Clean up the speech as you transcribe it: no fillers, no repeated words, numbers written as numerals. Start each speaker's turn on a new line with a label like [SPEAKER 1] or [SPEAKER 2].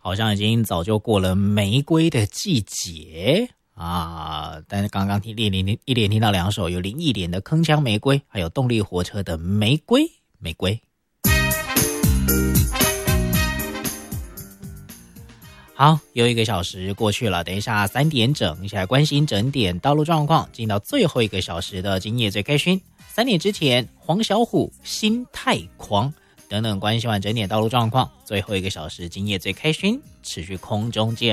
[SPEAKER 1] 好像已经早就过了玫瑰的季节啊！但是刚刚一连听到两首，有林忆莲的《铿锵玫瑰》，还有动力火车的《玫瑰玫瑰》。好，又1个小时过去了，等一下3点整，一起来关心整点道路状况，进到最后1个小时的今夜最开心。3点之前，黄小琥心太狂等等关心完整点道路状况，最后1个小时今夜最开心，持续空中见。